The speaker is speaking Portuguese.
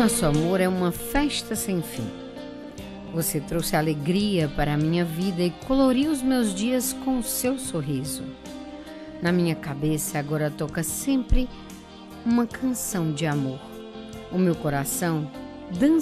nosso amor é uma festa sem fim. Você trouxe alegria para a minha vida e coloriu os meus dias com o seu sorriso. Na minha cabeça agora toca sempre uma canção de amor. O meu coração dança